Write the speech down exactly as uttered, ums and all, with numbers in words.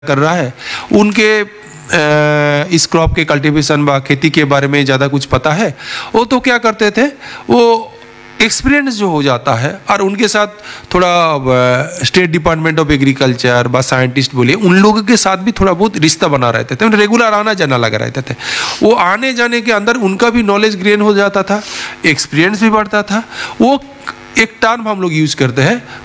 कर रहा है उनके इस क्रॉप के कल्टीवेशन व खेती के बारे में ज़्यादा कुछ पता है, वो तो क्या करते थे, वो एक्सपीरियंस जो हो जाता है और उनके साथ थोड़ा स्टेट डिपार्टमेंट ऑफ एग्रीकल्चर व साइंटिस्ट बोलिए उन लोगों के साथ भी थोड़ा बहुत रिश्ता बना रहते थे, रेगुलर आना जाना लगा रहते थे। वो आने जाने के अंदर उनका भी नॉलेज गेन हो जाता था, एक्सपीरियंस भी बढ़ता था। वो एक टर्म हम लोग यूज़ करते हैं